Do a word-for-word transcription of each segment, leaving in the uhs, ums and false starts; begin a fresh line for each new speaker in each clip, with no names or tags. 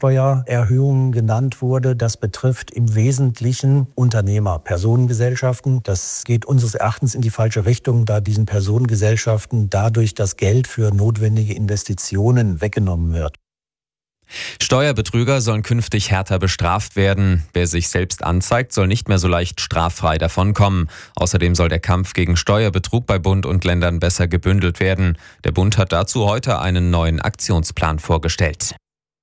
Mehrwertsteuererhöhung genannt wurde, das betrifft im Wesentlichen Unternehmer, Personengesellschaften. Das geht unseres Erachtens in die falsche Richtung, da diesen Personengesellschaften dadurch das Geld für notwendige Investitionen weggenommen wird.
Steuerbetrüger sollen künftig härter bestraft werden. Wer sich selbst anzeigt, soll nicht mehr so leicht straffrei davonkommen. Außerdem soll der Kampf gegen Steuerbetrug bei Bund und Ländern besser gebündelt werden. Der Bund hat dazu heute einen neuen Aktionsplan vorgestellt.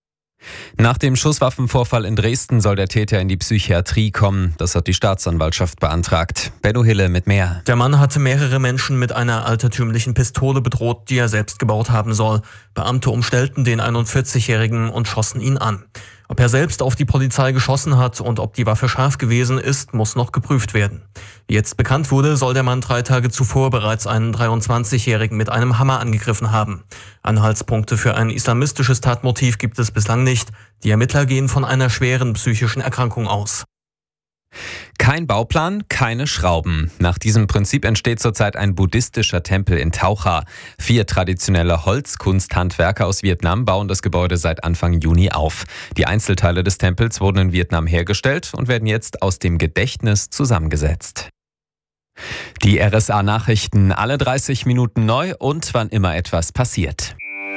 Nach dem Schusswaffenvorfall in Dresden soll der Täter in die Psychiatrie kommen. Das hat die Staatsanwaltschaft beantragt. Benno Hille mit mehr.
Der Mann hatte mehrere Menschen mit einer altertümlichen Pistole bedroht, die er selbst gebaut haben soll. Beamte umstellten den einundvierzigjährigen und schossen ihn an. Ob er selbst auf die Polizei geschossen hat und ob die Waffe scharf gewesen ist, muss noch geprüft werden. Wie jetzt bekannt wurde, soll der Mann drei Tage zuvor bereits einen dreiundzwanzigjährigen mit einem Hammer angegriffen haben. Anhaltspunkte für ein islamistisches Tatmotiv gibt es bislang nicht. Die Ermittler gehen von einer schweren psychischen Erkrankung aus.
Kein Bauplan, keine Schrauben. Nach diesem Prinzip entsteht zurzeit ein buddhistischer Tempel in Taucha. Vier traditionelle Holzkunsthandwerker aus Vietnam bauen das Gebäude seit Anfang Juni auf. Die Einzelteile des Tempels wurden in Vietnam hergestellt und werden jetzt aus dem Gedächtnis zusammengesetzt. Die R S A-Nachrichten alle dreißig Minuten neu und wann immer etwas passiert.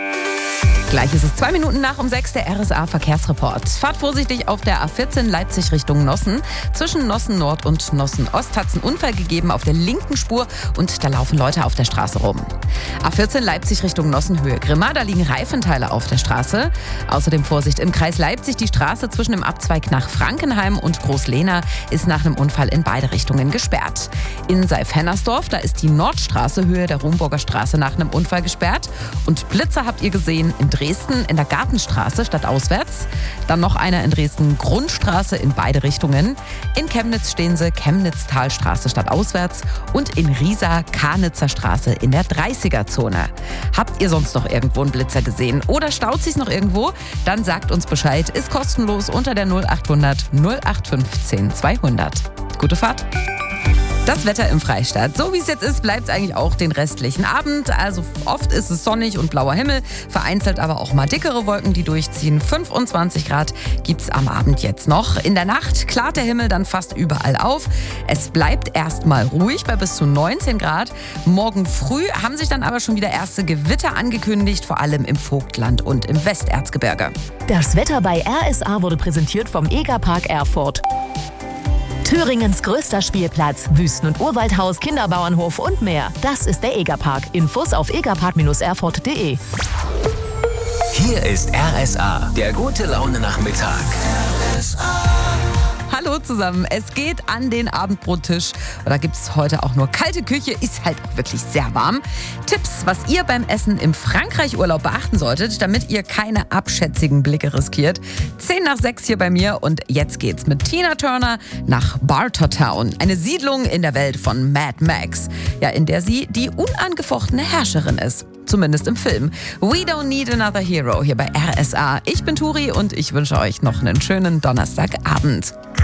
Gleich ist es zwei Minuten nach um sechs, der R S A-Verkehrsreport. Fahrt vorsichtig auf der A vierzehn Leipzig Richtung Nossen. Zwischen Nossen Nord und Nossen Ost hat es einen Unfall gegeben auf der linken Spur und da laufen Leute auf der Straße rum. A vierzehn Leipzig Richtung Nossen Höhe Grimma, da liegen Reifenteile auf der Straße. Außerdem Vorsicht im Kreis Leipzig, die Straße zwischen dem Abzweig nach Frankenheim und Großlehna ist nach einem Unfall in beide Richtungen gesperrt. In Seif-Hennersdorf, da ist die Nordstraße Höhe der Rumburger Straße nach einem Unfall gesperrt. Und Blitzer habt ihr gesehen in Dresden in der Gartenstraße stadtauswärts. Dann noch einer in Dresden Grundstraße in beide Richtungen. In Chemnitz stehen sie Chemnitz-Talstraße stadtauswärts und in Riesa Karnitzer Straße in der dreißiger-Zone. Habt ihr sonst noch irgendwo einen Blitzer gesehen oder staut sich's noch irgendwo? Dann sagt uns Bescheid. Ist kostenlos unter der null achthundert null acht fünfzehn zweihundert. Gute Fahrt! Das Wetter im Freistaat. So wie es jetzt ist, bleibt es eigentlich auch den restlichen Abend. Also oft ist es sonnig und blauer Himmel, vereinzelt aber auch mal dickere Wolken, die durchziehen. fünfundzwanzig Grad gibt es am Abend jetzt noch. In der Nacht klart der Himmel dann fast überall auf. Es bleibt erstmal ruhig bei bis zu neunzehn Grad. Morgen früh haben sich dann aber schon wieder erste Gewitter angekündigt, vor allem im Vogtland und im Westerzgebirge.
Das Wetter bei R S A wurde präsentiert vom Egerpark Erfurt. Thüringens größter Spielplatz, Wüsten- und Urwaldhaus, Kinderbauernhof und mehr. Das ist der Egerpark. Infos auf egerpark Bindestrich erfurt punkt de.
Hier ist R S A, der gute Laune-Nachmittag. R S A.
Hallo zusammen, es geht an den Abendbrottisch. Da gibt es heute auch nur kalte Küche, ist halt auch wirklich sehr warm. Tipps, was ihr beim Essen im Frankreich-Urlaub beachten solltet, damit ihr keine abschätzigen Blicke riskiert. Zehn nach sechs hier bei mir und jetzt geht's mit Tina Turner nach Bartertown. Eine Siedlung in der Welt von Mad Max, ja, in der sie die unangefochtene Herrscherin ist. Zumindest im Film. We don't need another hero hier bei R S A. Ich bin Turi und ich wünsche euch noch einen schönen Donnerstagabend.